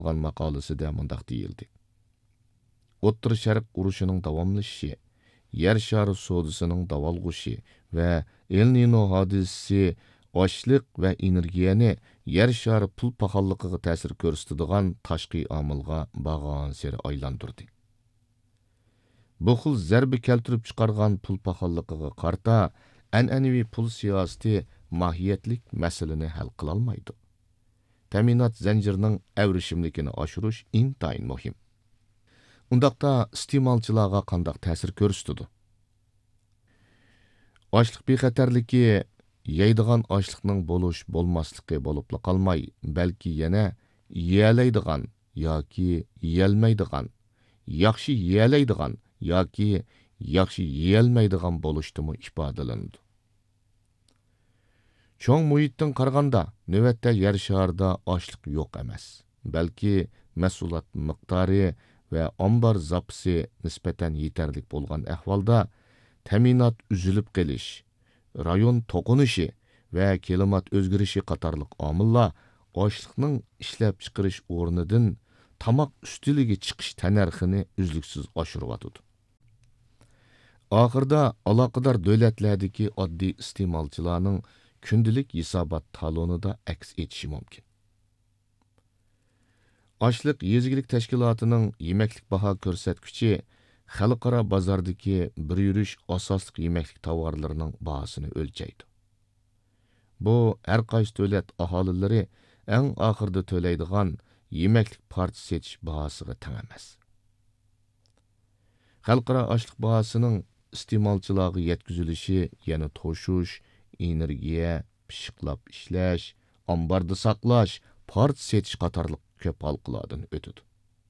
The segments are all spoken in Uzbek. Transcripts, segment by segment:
qilgan maqolasida mundaq deyildi. O'rta Sharq urushining davomlashishi, yer shari sodisining davolg'ushi va El Nino hodisasi ochliq va energiyani yer shari pul paxalliqiga ta'sir ko'rsatadigan tashqi omilga bag'on seri aylantirdi. Bu xil zarba keltirib chiqargan pul paxalliqiga qarta an'anaviy pul siyosati mohiyatlik masalani hal qila olmaydi. Ta'minot zanjirining avrishimlikini oshirish intayin muhim. Undaqda iste'molchilarga qandaq ta'sir ko'rsatadi? Ochliq bexatarligi yeydigan ochliqning bo'lish bo'lmasligi bo'lib qolmay, balki yana yeyalaydigan yoki yeyolmaydigan, yaxshi yeyalaydigan yoki yaxshi yeyolmaydigan bo'lishdimi ifodalanadi. Cho'ng muhitdan qaraganda, navbatda yer sharida ochliq yo'q emas, balki mahsulot miqdori va ombar zapisi nisbatan yetarli bo'lgan ahvolda ta'minot uzilib qelish, rayon to'qinishi va klimat o'zgarishi qatorliq omillar ochliqning ishlab chiqarish o'rnidan tamoq ustiliga chiqish tanarxini uzluksiz oshiryotdi. Oxirida aloqador davlatlardagi oddiy iste'molchilarning kundalik hisobot talonida aks etishi mumkin. Ochliq yezgilik tashkilotining yemaklik baho ko'rsatkichi xalqaro bozordagi bir yurish asosli yemaklik tovarlarining bahosini o'lchaydi. Bu har qaysi davlat aholilari eng oxirida to'laydigan yemaklik partisi setish bahosiga teng emas. Xalqaro ochliq bahosining iste'molchilarga yetkazilishi yana to'shish, energiya, pishiqlab ishlash, ombarda saqlash, partisi setish qatorliq ko'p halqalardan o'tadi.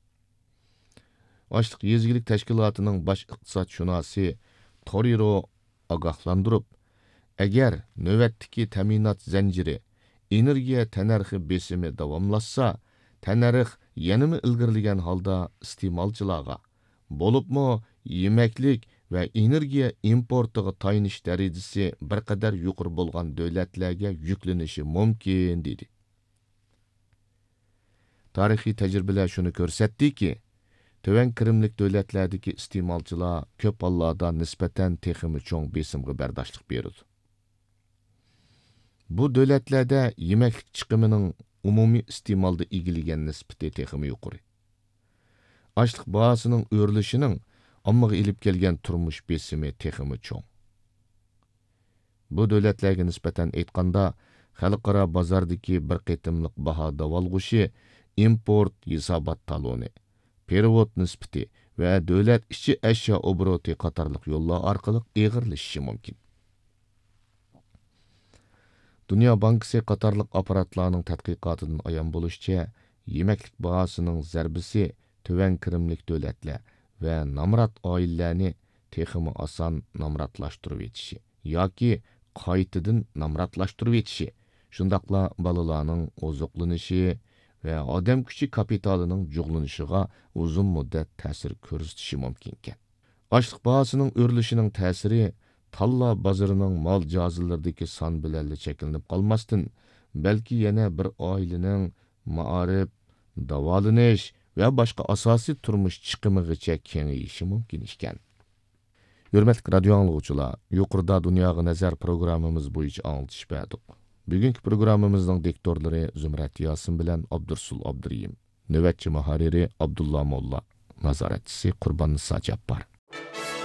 Ochliq yezgilik tashkilotining bosh iqtisodshunosi Toriro ogohlantirib, agar navbatdagi ta'minot zanjiri energiya tanarxi besimi davomlashsa, tanarx yanada ilgirlagan holda iste'molchilarga, bo'libmi yemaklik va energiya importiga tayinish darajasi bir qadar yuqori bo'lgan davlatlarga yuklanishi mumkin dedi. Tarixiy tajribalar shuni ko'rsatdiki, töven kirimlik davlatlardagi iste'molchilar ko'p hollarda nisbatan texmi cho'ng besimga bardoshlik beradi. Bu davlatlarda yemaklik chiqimining umumiy iste'molda egilagan nisbati texmi yuqori. Ochliq bahosining o'rilishining ommaga ilib kelgan turmush besimi texmi cho'ng. Bu davlatlarga nisbatan aytganda, xalqaro bozordagi bir qitimliq baho davolg'ushi, import hisobot taloni, perevod nisbati va davlat ichi ashyo obroti qatorliq yo'llar orqali eg'irlashishi mumkin. Dunyo bankisi qatorliq apparatlarning tadqiqotidan ayon bo'lishicha, yemaklik bahosining zarbisi töven kirimlik davlatlar va namrat oilalarni texmi oson namratlashtirib etishi yoki qaytadan namratlashtirib etishi, shundaqla balalarning ozuqlanishi va odam kuchi kapitalining jug'lanishiga uzun muddat ta'sir ko'rsatishi mumkin ekan. Ochliq bahosining o'rilishining ta'siri talla bozorining mol jozilaridagi son bilan cheklanib qolmasdan, balki yana bir oilaning ma'arif, davolanish va boshqa asosiy turmush chiqimigacha kengayishi mumkin ekan. Hurmatli radio anglovchilar, yuqorida Dunyoga nazar programmamiz bo'yicha anglatish berdik. Bugungi programmamizning diktorlari Zumrat Yosin bilan Abdursul Abduriyim, navbatchi muharriri Abdullah Molla, nazoratchisi Qurbon Nisa Jabbor.